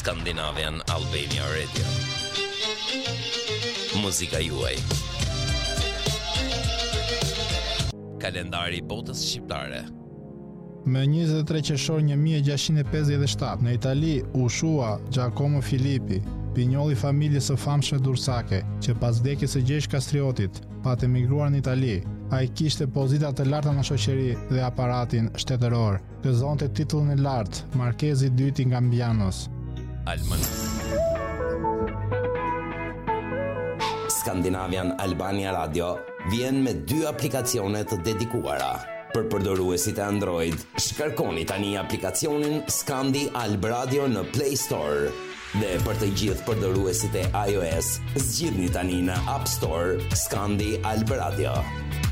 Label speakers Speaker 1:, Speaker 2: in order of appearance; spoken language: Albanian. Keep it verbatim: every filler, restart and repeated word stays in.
Speaker 1: Scandinavian Albania Radio. Muzika juaj. Kalendari i botës shqiptare.
Speaker 2: Me njëzet e tre qershor një mijë e gjashtëqind e pesëdhjetë e shtatë në Itali u shua Giacomo Filippi, pinjolli i familjes së famshme Dursake, që pas vdekjes së Gjergj Kastriotit patë emigruar në Itali. Ai kishte pozita të larta në shoqëri dhe aparatin shtetëror. Gëzonte titullin e lartë Markezi i dytë i Gambianos.
Speaker 1: Alman.
Speaker 3: Scandinavian Albania Radio vjen me dy aplikacione të dedikuara. Për përdoruesit e Android, shkarkoni tani aplikacionin Scandi Alb Radio në Play Store. Dhe për të gjithë përdoruesit e iOS, zgjidhni tani në App Store Scandi Alb Radio.